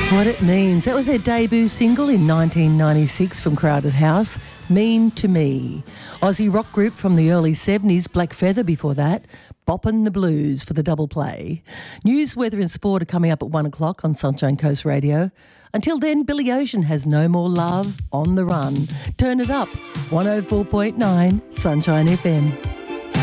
What it means. That was their debut single in 1996 from Crowded House, Mean to Me. Aussie rock group from the early 70s, Black Feather before that, Boppin' the Blues for the double play. News, weather and sport are coming up at 1 o'clock on Sunshine Coast Radio. Until then, Billy Ocean has No More Love on the Run. Turn it up, 104.9 Sunshine FM.